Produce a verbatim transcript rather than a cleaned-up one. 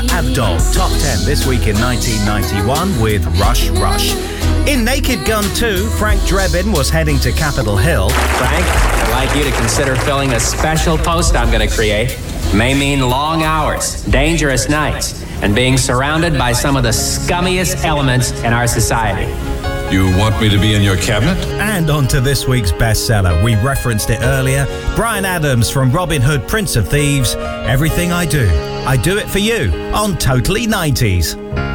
Abdul, top ten this week in nineteen ninety-one with Rush Rush. In Naked Gun two, Frank Drebin was heading to Capitol Hill. Frank, I'd like you to consider filling a special post I'm going to create. May mean long hours, dangerous nights, and being surrounded by some of the scummiest elements in our society. You want me to be in your cabinet? And on to this week's bestseller. We referenced it earlier. Bryan Adams from Robin Hood, Prince of Thieves. Everything I do, I do it for you on Totally nineties.